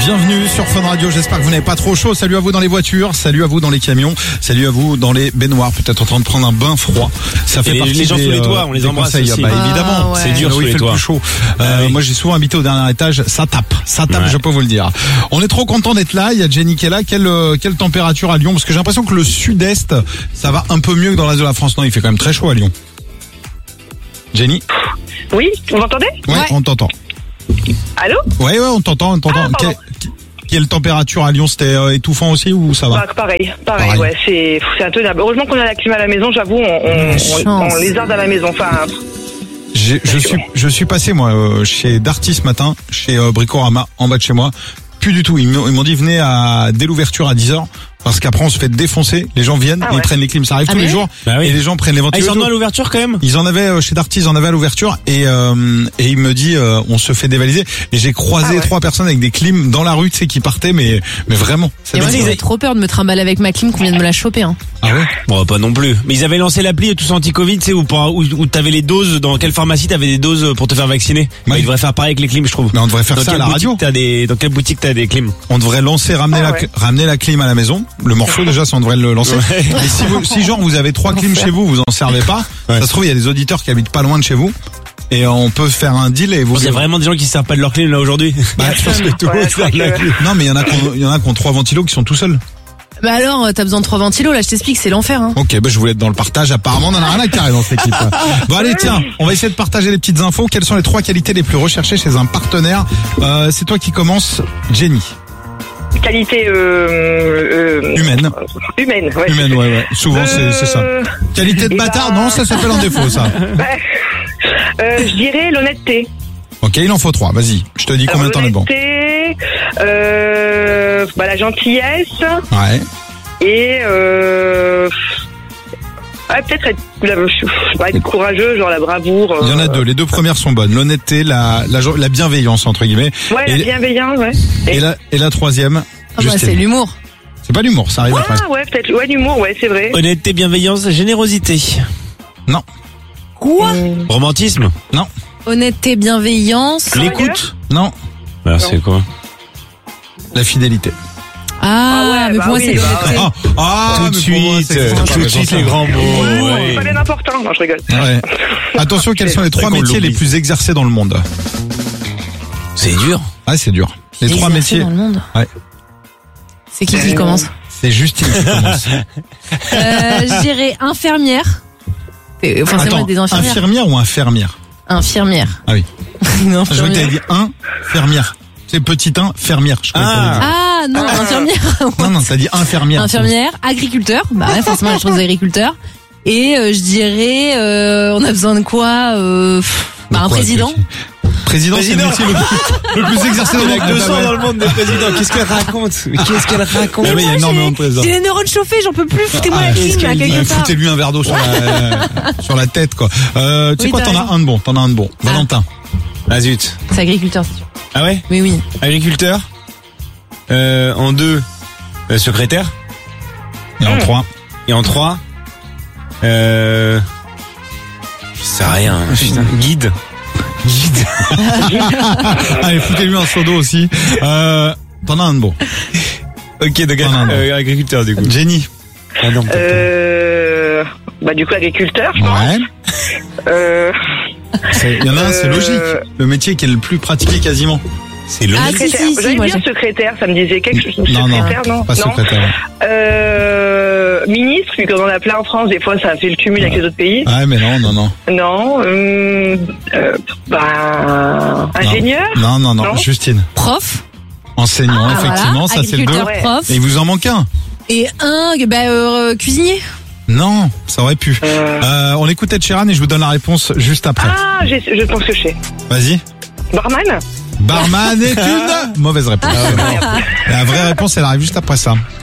Bienvenue sur Fun Radio, j'espère que vous n'avez pas trop chaud. Salut à vous dans les voitures, salut à vous dans les camions, salut à vous dans les baignoires, peut-être en train de prendre un bain froid. Ça fait partie les gens sous les toits, on les embrasse aussi. Évidemment, ouais. C'est dur sous il les fait toits. le plus chaud. Oui. Moi j'ai souvent habité au dernier étage, ça tape, ouais. Je peux vous le dire. On est trop content d'être là, il y a Jenny qui est là. Quelle température à Lyon? Parce que j'ai l'impression que le sud-est, ça va un peu mieux que dans le reste de la France. Non, il fait quand même très chaud à Lyon. Jenny? Oui, vous m'entendez? Ouais, on t'entend. Allô? Ouais, on t'entend. Quelle température à Lyon? C'était étouffant aussi ou ça va? Pareil, ouais, c'est intenable. Heureusement qu'on a la clim à la maison, j'avoue, on lézarde à la maison, enfin... Je suis passé, moi, chez Darty ce matin, chez Bricorama, en bas de chez moi. Plus du tout. Ils m'ont dit, venez dès l'ouverture à 10h. Parce qu'après on se fait défoncer, les gens viennent, et ils prennent les clims, ça arrive tous les jours, et les gens prennent les ventilateurs. Ils en ont à l'ouverture quand même? Ils en avaient chez Darty, ils en avaient à l'ouverture, et il me dit on se fait dévaliser. Et j'ai croisé 3 personnes avec des clims dans la rue, tu sais, qui partaient, mais vraiment. Et moi j'avais trop peur de me trimballer avec ma clim qu'on vient de me la choper. Hein. Ah ouais? Bon, pas non plus. Mais ils avaient lancé l'appli tous anti-Covid, tu sais, où t'avais les doses, dans quelle pharmacie t'avais des doses pour te faire vacciner. Ils devraient faire pareil avec les clims, je trouve. Mais on devrait faire ça à la radio. Dans quelle boutique t'as des clims? On devrait ramener la clim à la maison. Le morceau déjà, on devrait le lancer. Et si genre vous avez 3 clims chez vous, vous en servez pas, ça se trouve il y a des auditeurs qui habitent pas loin de chez vous. Et on peut faire un deal et vous. Il y a vraiment des gens qui se servent pas de leur clim là aujourd'hui. Je pense que tout le monde sert de la clim. Non, mais il y en a qui ont 3 ventilos qui sont tout seuls. Bah alors, t'as besoin de 3 ventilos, là je t'explique, c'est l'enfer. Hein. Ok, je voulais être dans le partage, apparemment on en a rien à carrer dans cette équipe. Bon allez tiens, on va essayer de partager les petites infos. Quelles sont les 3 qualités les plus recherchées chez un partenaire? C'est toi qui commence, Jenny. Qualité humaine. Ouais. Humaine, ouais. Souvent c'est ça. Qualité de bâtard, non, ça s'appelle un défaut ça. Je dirais l'honnêteté. Ok, il en faut 3, vas-y. Je te dis combien de temps est bon. L'honnêteté, la gentillesse. Ouais. Et peut-être être courageux, genre la bravoure. Il y en a 2, les 2 premières sont bonnes. L'honnêteté, la bienveillance entre guillemets. Ouais, la bienveillance, ouais. Et la troisième, c'est l'humour. C'est pas l'humour, ça arrive après. Ouais, peut-être, l'humour, ouais, c'est vrai. Honnêteté, bienveillance, générosité. Non. Quoi? Romantisme? Non. Honnêteté, bienveillance. L'écoute? Non. Alors c'est quoi? La fidélité. Mais pour moi c'est l'honnêteté. Tout de suite les grands mots. C'est pas bien important, non je rigole. Ouais. Attention, quels sont les 3 métiers les plus exercés dans le monde? C'est dur. Ouais, c'est dur. Les 3 métiers dans le monde. Ouais. C'est qui commence? C'est Justine qui commence. Je dirais infirmière. Attends, des infirmières. Infirmière ou infirmière? Infirmière. Ah oui. Je crois que t'avais dit infirmière. C'est petit fermière. Non, infirmière. Non, t'as dit infirmière. Infirmière, agriculteur. Bah ouais, forcément, la chose d'agriculteur. Et je dirais, on a besoin de quoi? Un président. Président, c'est le métier le plus exercé dans le monde. Il y a 200 dans le monde des présidents. Qu'est-ce qu'elle raconte? Il y a énormément de présidents. J'ai les neurones chauffés, j'en peux plus. Foutez-moi la clim, là, quelque part. Foutez-lui un verre d'eau sur la tête, quoi. Tu sais quoi, t'en as un de bon. Valentin. Ah zut. C'est agriculteur, c'est sûr. Ah ouais? Oui. Agriculteur. En 2, secrétaire. Et en 3. Je sais rien. Guide. Allez, foutez-lui un seau d'eau aussi. T'en as un de bon. Ok, donc agriculteur du coup. Jenny. Du coup agriculteur, je pense. Ouais. Il y en a un, c'est logique. Le métier qui est le plus pratiqué quasiment. C'est logique. J'allais dire secrétaire, ça me disait quelque chose. Non, pas secrétaire. Ministre, vu qu'on en a plein en France, des fois ça fait le cumul avec les autres pays. Ah mais non. Non, ingénieur. Non, Justine. Prof. Enseignant, effectivement, ça c'est le 2. Prof. Et il vous en manque un. Et un, cuisinier. Non, ça aurait pu. On écoute Ed Sheeran et je vous donne la réponse juste après. Je pense que je sais. Vas-y. Barman est une mauvaise réponse. La vraie réponse, elle arrive juste après ça.